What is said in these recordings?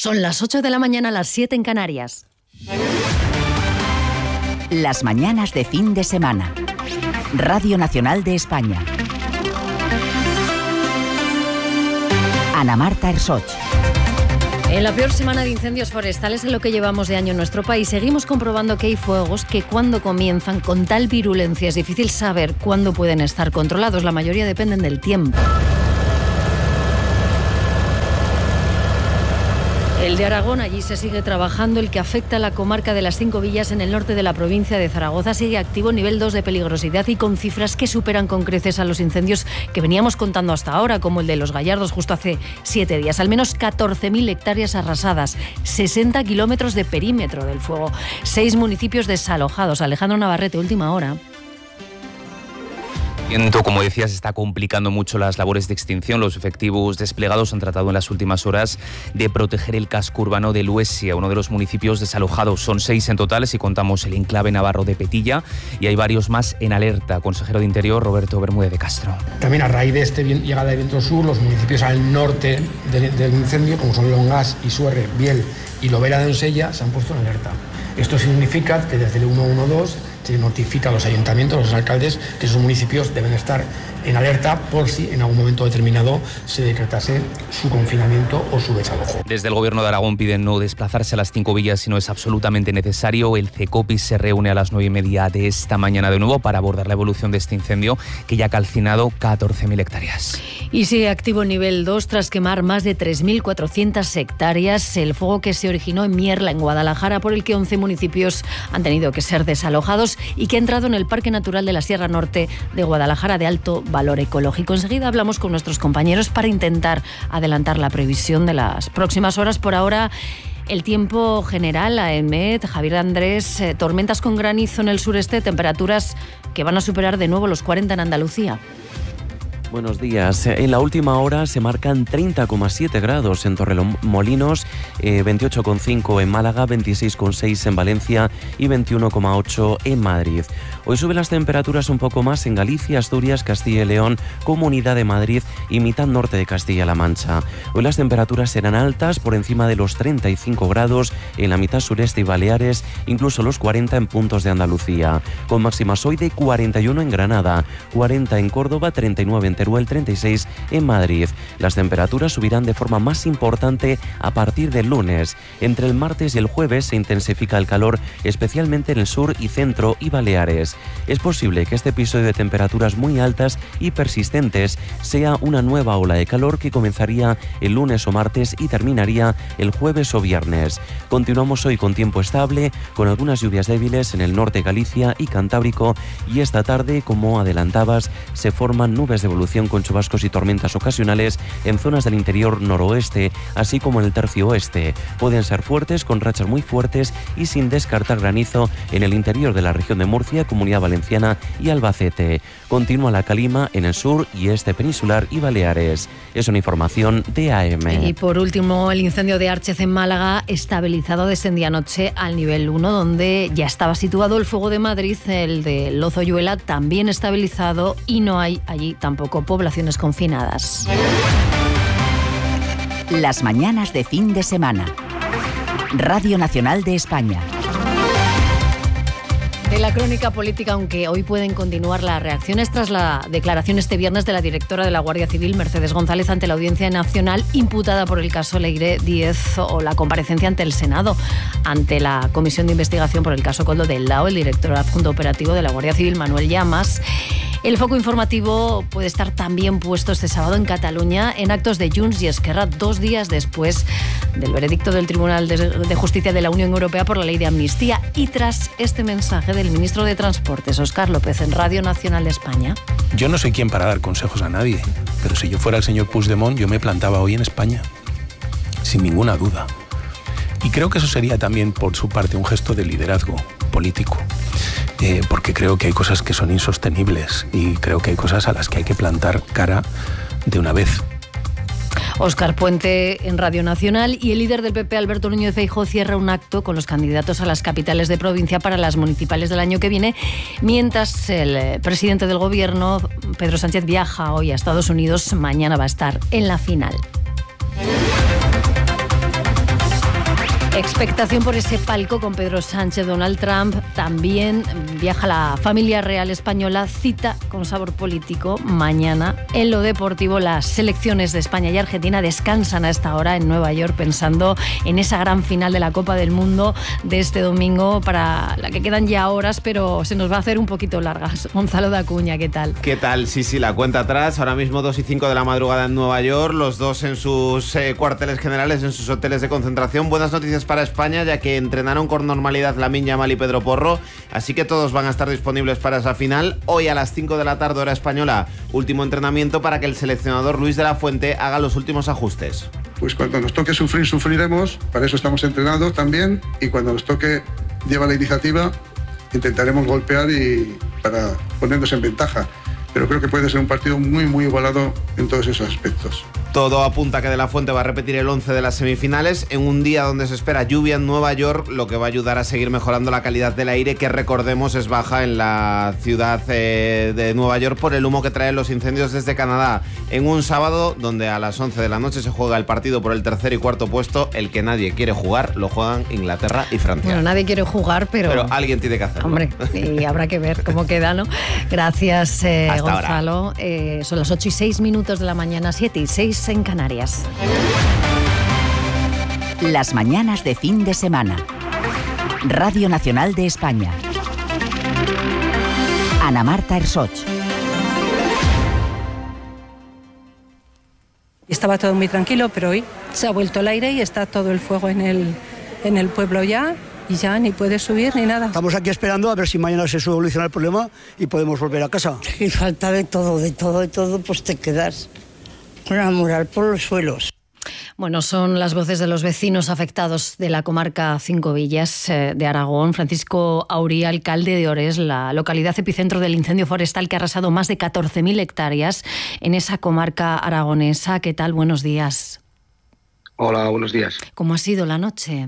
Son las 8 de la mañana, las 7 en Canarias. Las mañanas de fin de semana. Radio Nacional de España. Ana Marta Ersoch. En la peor semana de incendios forestales en lo que llevamos de año en nuestro país, seguimos comprobando que hay fuegos que cuando comienzan con tal virulencia es difícil saber cuándo pueden estar controlados. La mayoría dependen del tiempo. El de Aragón, allí se sigue trabajando. El que afecta a la comarca de las Cinco Villas en el norte de la provincia de Zaragoza sigue activo, nivel 2 de peligrosidad y con cifras que superan con creces a los incendios que veníamos contando hasta ahora, como el de Los Gallardos justo hace 7 días. Al menos 14.000 hectáreas arrasadas, 60 kilómetros de perímetro del fuego, 6 municipios desalojados. Alejandro Navarrete, última hora. Como decías, está complicando mucho las labores de extinción. Los efectivos desplegados han tratado en las últimas horas de proteger el casco urbano de Luesia, uno de los municipios desalojados. Son 6 en total si contamos el enclave navarro de Petilla, y hay varios más en alerta. Consejero de Interior, Roberto Bermúdez de Castro. También a raíz de esta llegada de viento sur, los municipios al norte del incendio, como son Longas, Isuerre, Biel y Lobera de Onsella, se han puesto en alerta. Esto significa que desde el 112 se notifica a los ayuntamientos, a los alcaldes, que esos municipios deben estar en alerta por si en algún momento determinado se decretase su confinamiento o su desalojo. Desde el Gobierno de Aragón piden no desplazarse a las Cinco Villas si no es absolutamente necesario. El CECOPI se reúne a las 9:30 de esta mañana de nuevo para abordar la evolución de este incendio que ya ha calcinado 14.000 hectáreas. Y sigue activo nivel 2 tras quemar más de 3.400 hectáreas. El fuego que se originó en Mierla, en Guadalajara, por el que 11 municipios han tenido que ser desalojados y que ha entrado en el Parque Natural de la Sierra Norte de Guadalajara de alto valor ecológico. Enseguida hablamos con nuestros compañeros para intentar adelantar la previsión de las próximas horas. Por ahora, el tiempo general, AEMET, Javier Andrés, tormentas con granizo en el sureste, temperaturas que van a superar de nuevo los 40 en Andalucía. Buenos días. En la última hora se marcan 30,7 grados en Torremolinos, 28,5 en Málaga, 26,6 en Valencia y 21,8 en Madrid. Hoy suben las temperaturas un poco más en Galicia, Asturias, Castilla y León, Comunidad de Madrid y mitad norte de Castilla-La Mancha. Hoy las temperaturas serán altas, por encima de los 35 grados en la mitad sureste y Baleares, incluso los 40 en puntos de Andalucía, con máximas hoy de 41 en Granada, 40 en Córdoba, 39 en Teruel, 36 en Madrid. Las temperaturas subirán de forma más importante a partir del lunes. Entre el martes y el jueves se intensifica el calor, especialmente en el sur y centro y Baleares. Es posible que este episodio de temperaturas muy altas y persistentes sea una nueva ola de calor que comenzaría el lunes o martes y terminaría el jueves o viernes. Continuamos hoy con tiempo estable, con algunas lluvias débiles en el norte de Galicia y Cantábrico, y esta tarde, como adelantabas, se forman nubes de evolución con chubascos y tormentas ocasionales en zonas del interior noroeste, así como en el tercio oeste. Pueden ser fuertes, con rachas muy fuertes y sin descartar granizo en el interior de la región de Murcia, Comunidad Valenciana y Albacete. Continúa la calima en el sur y este peninsular y Baleares. Es una información de AM. Y por último, el incendio de Árchez en Málaga, estabilizado, descendía anoche al nivel 1, donde ya estaba situado el fuego de Madrid. El de Lozoyuela también estabilizado y no hay allí tampoco poblaciones confinadas. Las mañanas de fin de semana. Radio Nacional de España. De la crónica política, aunque hoy pueden continuar las reacciones tras la declaración este viernes de la directora de la Guardia Civil, Mercedes González, ante la Audiencia Nacional, imputada por el caso Leire Díez, o la comparecencia ante el Senado, ante la Comisión de Investigación por el caso Koldo del Lao, el director adjunto operativo de la Guardia Civil, Manuel Llamas. El foco informativo puede estar también puesto este sábado en Cataluña en actos de Junts y Esquerra, 2 días después del veredicto del Tribunal de Justicia de la Unión Europea por la ley de amnistía, y tras este mensaje del ministro de Transportes, Óscar López, en Radio Nacional de España. Yo no soy quien para dar consejos a nadie, pero si yo fuera el señor Puigdemont, yo me plantaba hoy en España, sin ninguna duda. Y creo que eso sería también, por su parte, un gesto de liderazgo político. Porque creo que hay cosas que son insostenibles y creo que hay cosas a las que hay que plantar cara de una vez. Óscar Puente en Radio Nacional. Y el líder del PP, Alberto Núñez Feijóo, cierra un acto con los candidatos a las capitales de provincia para las municipales del año que viene, mientras el presidente del Gobierno, Pedro Sánchez, viaja hoy a Estados Unidos. Mañana va a estar en la final. Expectación por ese palco con Pedro Sánchez, Donald Trump. También viaja la familia real española, cita con sabor político mañana. En lo deportivo, las selecciones de España y Argentina descansan a esta hora en Nueva York pensando en esa gran final de la Copa del Mundo de este domingo, para la que quedan ya horas, pero se nos va a hacer un poquito largas. Gonzalo de Acuña, ¿qué tal? ¿Qué tal? Sí, la cuenta atrás. Ahora mismo 2:05 de la madrugada en Nueva York, los dos en sus cuarteles generales, en sus hoteles de concentración. Buenas noticias para España, ya que entrenaron con normalidad Lamine Yamal y Pedro Porro, así que todos van a estar disponibles para esa final. Hoy a las 5 de la tarde, hora española, último entrenamiento para que el seleccionador Luis de la Fuente haga los últimos ajustes. Pues cuando nos toque sufrir, sufriremos, para eso estamos entrenados también, y cuando nos toque llevar la iniciativa, intentaremos golpear y para ponernos en ventaja. Pero creo que puede ser un partido muy, muy igualado en todos esos aspectos. Todo apunta a que De la Fuente va a repetir el 11 de las semifinales en un día donde se espera lluvia en Nueva York, lo que va a ayudar a seguir mejorando la calidad del aire, que recordemos es baja en la ciudad de Nueva York por el humo que traen los incendios desde Canadá. En un sábado donde a las 11 de la noche se juega el partido por el tercer y cuarto puesto, el que nadie quiere jugar, lo juegan Inglaterra y Francia. Bueno, nadie quiere jugar, pero alguien tiene que hacerlo. Hombre, y habrá que ver cómo queda, ¿no? Gracias, Gonzalo. Son las 8:06 de la mañana, 7:06 en Canarias. Las mañanas de fin de semana. Radio Nacional de España. Ana Marta Ersoch. Estaba todo muy tranquilo, pero hoy se ha vuelto el aire y está todo el fuego en el pueblo ya. Y ya ni puede subir ni nada. Estamos aquí esperando a ver si mañana se soluciona el problema y podemos volver a casa. Y falta de todo, pues te quedas con la moral por los suelos. Bueno, son las voces de los vecinos afectados de la comarca Cinco Villas de Aragón. Francisco Aurí, alcalde de Ores, la localidad epicentro del incendio forestal que ha arrasado más de 14.000 hectáreas en esa comarca aragonesa. ¿Qué tal? Buenos días. Hola, buenos días. ¿Cómo ha sido la noche?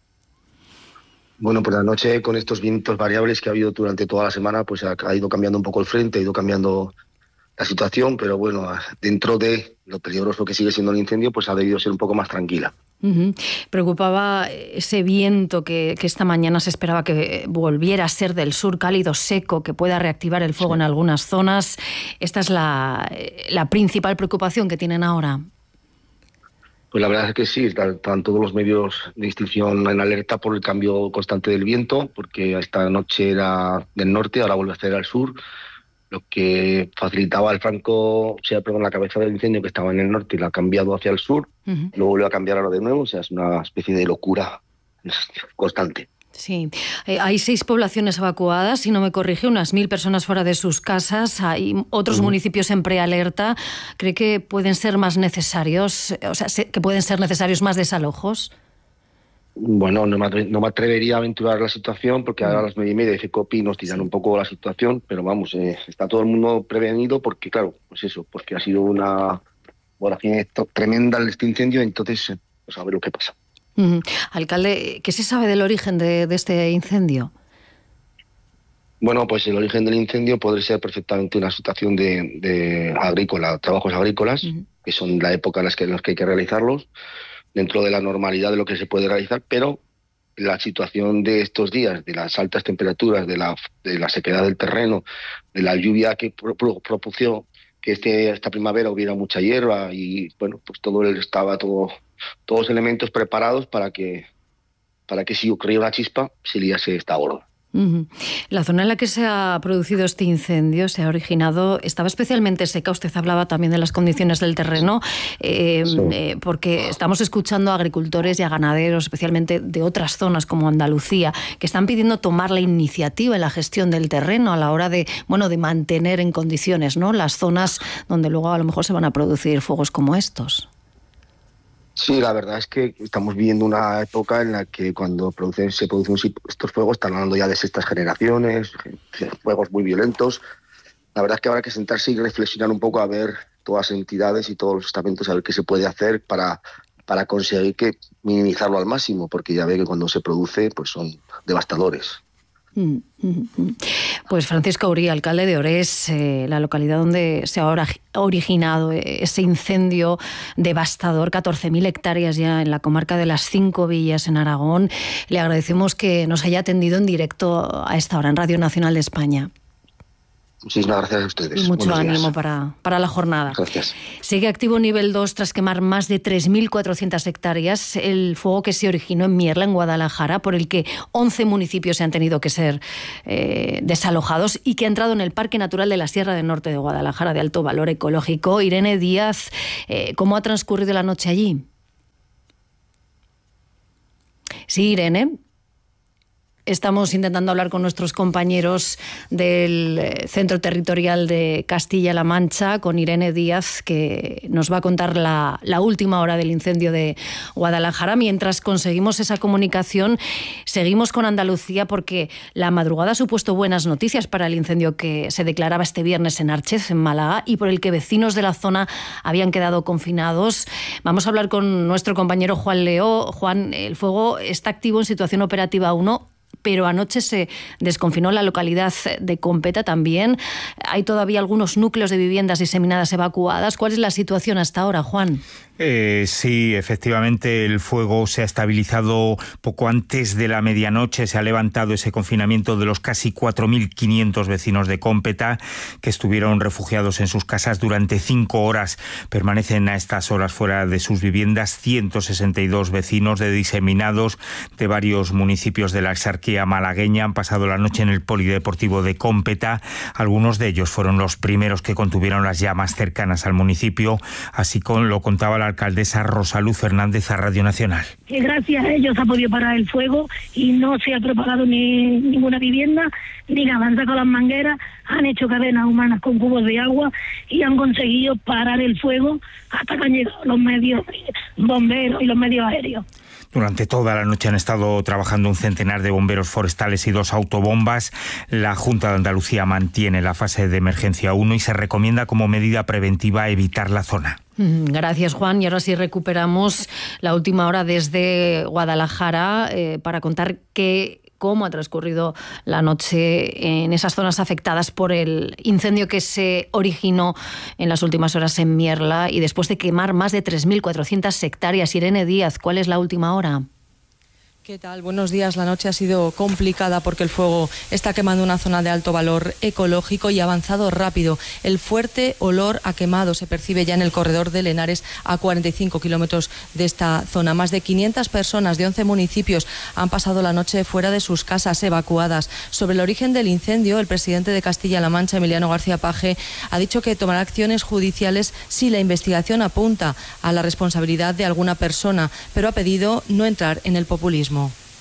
Bueno, pues la noche, con estos vientos variables que ha habido durante toda la semana, pues ha ido cambiando un poco el frente, ha ido cambiando la situación, pero bueno, dentro de lo peligroso que sigue siendo el incendio, pues ha debido ser un poco más tranquila. Preocupaba ese viento que esta mañana se esperaba que volviera a ser del sur, cálido, seco, que pueda reactivar el fuego en algunas zonas. Esta es la principal preocupación que tienen ahora. Pues la verdad es que sí, están todos los medios de extinción en alerta por el cambio constante del viento, porque esta noche era del norte, ahora vuelve a ser al sur, lo que facilitaba el franco, la cabeza del incendio que estaba en el norte y la ha cambiado hacia el sur, lo vuelve a cambiar ahora de nuevo, o sea, es una especie de locura constante. Sí, hay 6 poblaciones evacuadas, si no me corrige, unas 1.000 personas fuera de sus casas, hay otros municipios en prealerta. ¿Cree que pueden ser más necesarios, que pueden ser necesarios más desalojos? Bueno, no me atrevería a aventurar la situación porque ahora a las 9:30 de CECOPI nos tiran un poco la situación, pero vamos, está todo el mundo prevenido porque, claro, pues eso, porque ha sido una vorágine tremenda este incendio, entonces pues a ver lo que pasa. Alcalde, ¿qué se sabe del origen de este incendio? Bueno, pues el origen del incendio podría ser perfectamente una situación de agrícola, trabajos agrícolas, que son la época en las que hay que realizarlos, dentro de la normalidad de lo que se puede realizar, pero la situación de estos días, de las altas temperaturas, de la sequedad del terreno, de la lluvia que propuso que esta primavera hubiera mucha hierba y bueno, pues estaba todos los elementos preparados para que si ocurriera una chispa se liase esta gorda. La zona en la que se ha producido este incendio, se ha originado, estaba especialmente seca. Usted hablaba también de las condiciones del terreno, porque estamos escuchando a agricultores y a ganaderos, especialmente de otras zonas como Andalucía, que están pidiendo tomar la iniciativa en la gestión del terreno a la hora de mantener en condiciones, ¿no?, las zonas donde luego a lo mejor se van a producir fuegos como estos. Sí, la verdad es que estamos viviendo una época en la que cuando se producen estos fuegos, están hablando ya de sextas generaciones, fuegos muy violentos. La verdad es que habrá que sentarse y reflexionar un poco a ver todas las entidades y todos los estamentos a ver qué se puede hacer para conseguir minimizarlo al máximo, porque ya ve que cuando se produce pues son devastadores. Pues Francisco Uría, alcalde de Orés, la localidad donde se ha originado ese incendio devastador, 14.000 hectáreas ya en la comarca de las 5 villas en Aragón. Le agradecemos que nos haya atendido en directo a esta hora en Radio Nacional de España. Muchísimas gracias a ustedes. Y mucho ánimo para la jornada. Gracias. Sigue activo nivel 2 tras quemar más de 3.400 hectáreas el fuego que se originó en Mierla, en Guadalajara, por el que 11 municipios se han tenido que ser desalojados y que ha entrado en el Parque Natural de la Sierra del Norte de Guadalajara, de alto valor ecológico. Irene Díaz, ¿cómo ha transcurrido la noche allí? Sí, Irene. Estamos intentando hablar con nuestros compañeros del Centro Territorial de Castilla-La Mancha, con Irene Díaz, que nos va a contar la última hora del incendio de Guadalajara. Mientras conseguimos esa comunicación, seguimos con Andalucía, porque la madrugada ha supuesto buenas noticias para el incendio que se declaraba este viernes en Archez, en Málaga, y por el que vecinos de la zona habían quedado confinados. Vamos a hablar con nuestro compañero Juan Leo. Juan, el fuego está activo en situación operativa 1, pero anoche se desconfinó la localidad de Competa también. Hay todavía algunos núcleos de viviendas diseminadas evacuadas. ¿Cuál es la situación hasta ahora, Juan? Sí, efectivamente el fuego se ha estabilizado poco antes de la medianoche. Se ha levantado ese confinamiento de los casi 4.500 vecinos de Competa, que estuvieron refugiados en sus casas durante 5 horas. Permanecen a estas horas fuera de sus viviendas 162 vecinos de diseminados de varios municipios de la exarquía malagueña. Han pasado la noche en el polideportivo de Competa. Algunos de ellos fueron los primeros que contuvieron las llamas cercanas al municipio. Así lo contaba la alcaldesa Rosa Luz Fernández a Radio Nacional. Gracias a ellos ha podido parar el fuego y no se ha propagado ninguna vivienda ni nada. Han sacado las mangueras, han hecho cadenas humanas con cubos de agua y han conseguido parar el fuego hasta que han llegado los medios bomberos y los medios aéreos. Durante toda la noche han estado trabajando un centenar de bomberos forestales y 2 autobombas. La Junta de Andalucía mantiene la fase de emergencia 1 y se recomienda como medida preventiva evitar la zona. Gracias, Juan. Y ahora sí recuperamos la última hora desde Guadalajara para contar cómo ha transcurrido la noche en esas zonas afectadas por el incendio que se originó en las últimas horas en Mierla y después de quemar más de 3.400 hectáreas. Irene Díaz, ¿cuál es la última hora? ¿Qué tal? Buenos días. La noche ha sido complicada porque el fuego está quemando una zona de alto valor ecológico y ha avanzado rápido. El fuerte olor a quemado se percibe ya en el corredor de Lenares, a 45 kilómetros de esta zona. Más de 500 personas de 11 municipios han pasado la noche fuera de sus casas, evacuadas. Sobre el origen del incendio, el presidente de Castilla-La Mancha, Emiliano García Paje, ha dicho que tomará acciones judiciales si la investigación apunta a la responsabilidad de alguna persona, pero ha pedido no entrar en el populismo.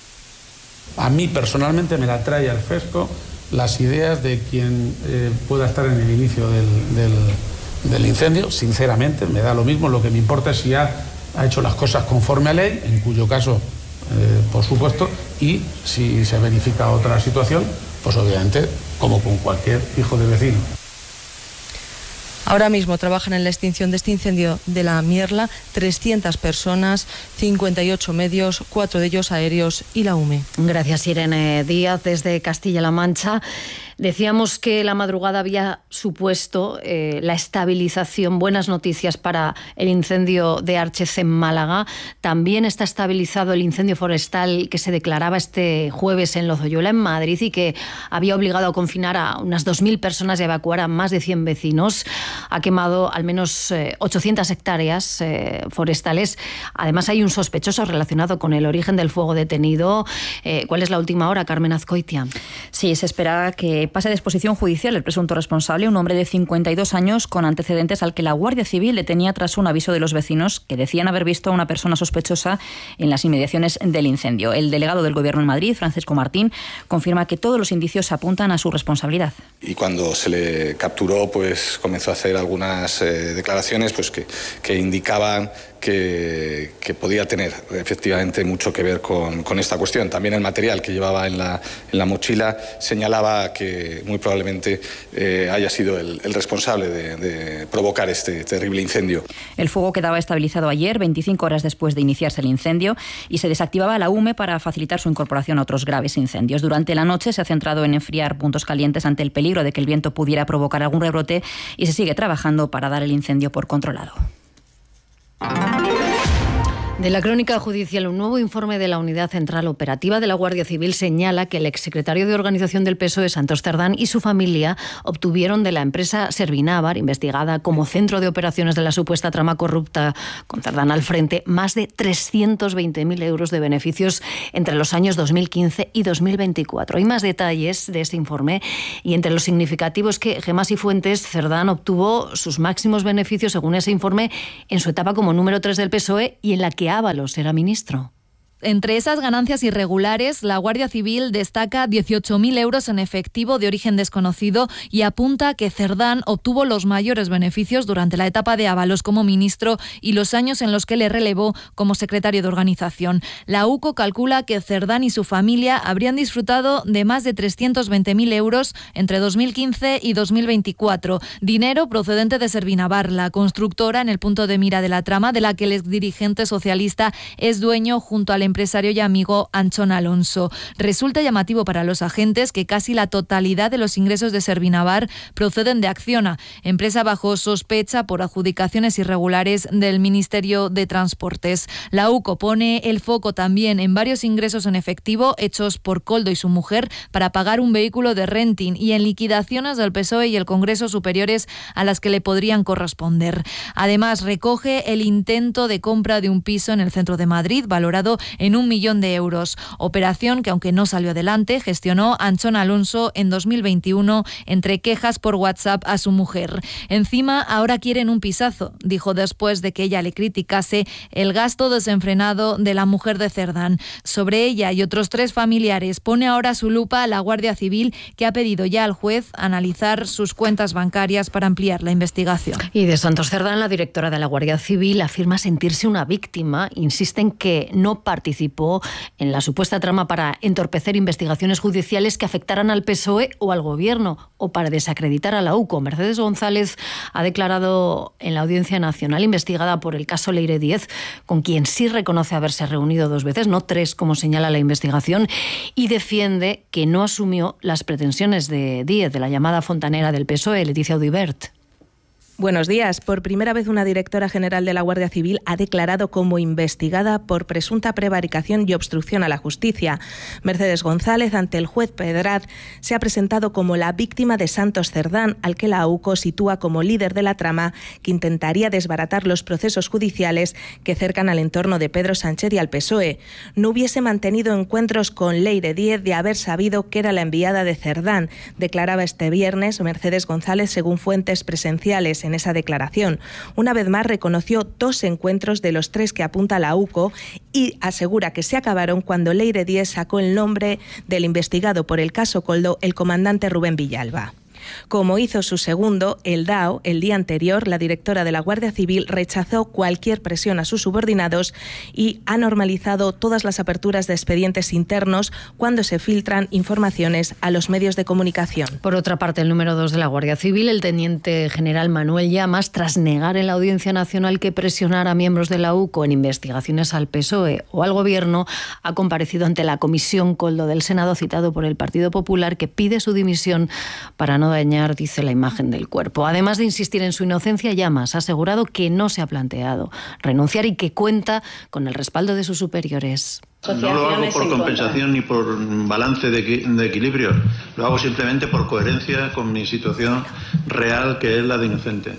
A mí personalmente me la trae al fresco las ideas de quien pueda estar en el inicio del incendio. Sinceramente, me da lo mismo. Lo que me importa es si ha hecho las cosas conforme a ley, en cuyo caso, por supuesto, y si se verifica otra situación, pues obviamente, como con cualquier hijo de vecino. Ahora mismo trabajan en la extinción de este incendio de la Mierla 300 personas, 58 medios, 4 de ellos aéreos y la UME. Gracias, Irene Díaz, desde Castilla-La Mancha. Decíamos que la madrugada había supuesto la estabilización, buenas noticias para el incendio de Archez en Málaga. También está estabilizado el incendio forestal que se declaraba este jueves en Lozoyola, en Madrid, y que había obligado a confinar a unas 2.000 personas y evacuar a más de 100 vecinos. Ha quemado al menos 800 hectáreas forestales. Además, hay un sospechoso relacionado con el origen del fuego detenido. ¿Cuál es la última hora, Carmen Azcoitia? Sí, se espera que pase a disposición judicial el presunto responsable, un hombre de 52 años con antecedentes al que la Guardia Civil detenía tras un aviso de los vecinos que decían haber visto a una persona sospechosa en las inmediaciones del incendio. El delegado del Gobierno en Madrid, Francisco Martín, confirma que todos los indicios apuntan a su responsabilidad. Y cuando se le capturó, pues comenzó a hacer algunas declaraciones pues que indicaban que podía tener efectivamente mucho que ver con esta cuestión. También el material que llevaba en la mochila señalaba que muy probablemente haya sido el responsable de provocar este terrible incendio. El fuego quedaba estabilizado ayer, 25 horas después de iniciarse el incendio, y se desactivaba la UME para facilitar su incorporación a otros graves incendios. Durante la noche se ha centrado en enfriar puntos calientes ante el peligro de que el viento pudiera provocar algún rebrote, y se sigue trabajando para dar el incendio por controlado. De la crónica judicial, un nuevo informe de la Unidad Central Operativa de la Guardia Civil señala que el exsecretario de Organización del PSOE, Santos Cerdán, y su familia obtuvieron de la empresa Servinávar, investigada como centro de operaciones de la supuesta trama corrupta con Cerdán al frente, más de 320.000 euros de beneficios entre los años 2015 y 2024. Hay más detalles de este informe, y entre los significativos que Gemma Sifuentes, Cerdán obtuvo sus máximos beneficios, según ese informe, en su etapa como número 3 del PSOE y en la que Ábalos era ministro. Entre esas ganancias irregulares, la Guardia Civil destaca 18.000 euros en efectivo de origen desconocido y apunta que Cerdán obtuvo los mayores beneficios durante la etapa de Ábalos como ministro y los años en los que le relevó como secretario de organización. La UCO calcula que Cerdán y su familia habrían disfrutado de más de 320.000 euros entre 2015 y 2024, dinero procedente de Servinávar, la constructora en el punto de mira de la trama de la que el exdirigente socialista es dueño junto al empresario y amigo Anchón Alonso. Resulta llamativo para los agentes que casi la totalidad de los ingresos de Servinávar proceden de Acciona, empresa bajo sospecha por adjudicaciones irregulares del Ministerio de Transportes. La UCO pone el foco también en varios ingresos en efectivo hechos por Koldo y su mujer para pagar un vehículo de renting y en liquidaciones del PSOE y el Congreso superiores a las que le podrían corresponder. Además, recoge el intento de compra de un piso en el centro de Madrid, valorado en 1 millón de euros. Operación que, aunque no salió adelante, gestionó Anchón Alonso en 2021 entre quejas por WhatsApp a su mujer. Encima, ahora quieren un pisazo, dijo después de que ella le criticase el gasto desenfrenado de la mujer de Cerdán. Sobre ella y otros 3 familiares pone ahora su lupa a la Guardia Civil, que ha pedido ya al juez analizar sus cuentas bancarias para ampliar la investigación. Y de Santos Cerdán, la directora de la Guardia Civil afirma sentirse una víctima. Insiste en que no participó en la supuesta trama para entorpecer investigaciones judiciales que afectaran al PSOE o al Gobierno, o para desacreditar a la UCO. Mercedes González ha declarado en la Audiencia Nacional, investigada por el caso Leire Díez, con quien sí reconoce haberse reunido 2 veces, no 3, como señala la investigación, y defiende que no asumió las pretensiones de Díez, de la llamada fontanera del PSOE, Leticia Audibert. Buenos días. Por primera vez una directora general de la Guardia Civil ha declarado como investigada por presunta prevaricación y obstrucción a la justicia. Mercedes González, ante el juez Pedraz, se ha presentado como la víctima de Santos Cerdán, al que la UCO sitúa como líder de la trama que intentaría desbaratar los procesos judiciales que cercan al entorno de Pedro Sánchez y al PSOE. No hubiese mantenido encuentros con Leire Díez de haber sabido que era la enviada de Cerdán, declaraba este viernes Mercedes González, según fuentes presenciales. En esa declaración, una vez más reconoció 2 encuentros de los 3 que apunta la UCO y asegura que se acabaron cuando Leire Díez sacó el nombre del investigado por el caso Koldo, el comandante Rubén Villalba. Como hizo su segundo, el DAO, el día anterior, la directora de la Guardia Civil rechazó cualquier presión a sus subordinados y ha normalizado todas las aperturas de expedientes internos cuando se filtran informaciones a los medios de comunicación. Por otra parte, el número 2 de la Guardia Civil, el teniente general Manuel Llamas, tras negar en la Audiencia Nacional que presionara a miembros de la UCO en investigaciones al PSOE o al Gobierno, ha comparecido ante la Comisión Koldo del Senado, citado por el Partido Popular, que pide su dimisión para no dañar, dice, la imagen del cuerpo. Además de insistir en su inocencia, Llamas ha asegurado que no se ha planteado renunciar y que cuenta con el respaldo de sus superiores. No lo hago por compensación ni por balance de equilibrios, lo hago simplemente por coherencia con mi situación real, que es la de inocente.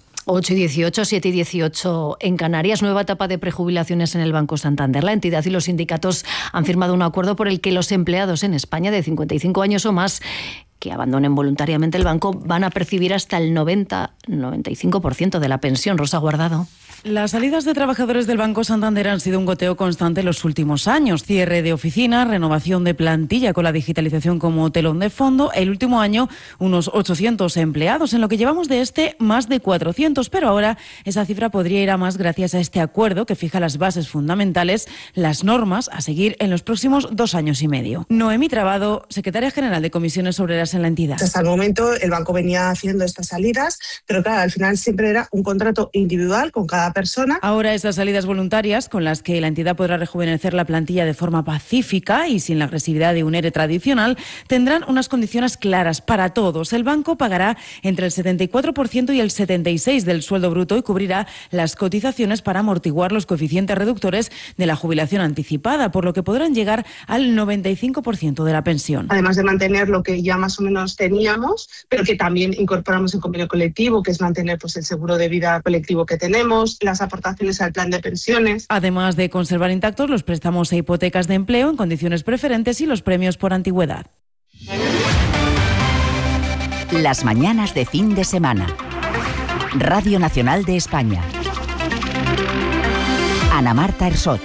8:18, 7:18 en Canarias, nueva etapa de prejubilaciones en el Banco Santander. La entidad y los sindicatos han firmado un acuerdo por el que los empleados en España de 55 años o más que abandonen voluntariamente el banco van a percibir hasta el 90-95% de la pensión. Rosa Guardado. Las salidas de trabajadores del Banco Santander han sido un goteo constante en los últimos años. Cierre de oficinas, renovación de plantilla con la digitalización como telón de fondo. El último año, unos 800 empleados. En lo que llevamos de más de 400. Pero ahora esa cifra podría ir a más gracias a este acuerdo que fija las bases fundamentales, las normas a seguir en los próximos 2 años y medio. Noemí Trabado, secretaria general de Comisiones Obreras en la entidad. Hasta el momento el banco venía haciendo estas salidas, pero claro, al final siempre era un contrato individual con cada persona. Ahora esas salidas voluntarias con las que la entidad podrá rejuvenecer la plantilla de forma pacífica y sin la agresividad de un ERE tradicional tendrán unas condiciones claras para todos. El banco pagará entre el 74% y el 76% del sueldo bruto y cubrirá las cotizaciones para amortiguar los coeficientes reductores de la jubilación anticipada, por lo que podrán llegar al 95% de la pensión. Además de mantener lo que ya más o menos teníamos, pero que también incorporamos el convenio colectivo, que es mantener el seguro de vida colectivo que tenemos, las aportaciones al plan de pensiones. Además de conservar intactos los préstamos e hipotecas de empleo en condiciones preferentes y los premios por antigüedad. Las mañanas de fin de semana. Radio Nacional de España. Ana Marta Hersot.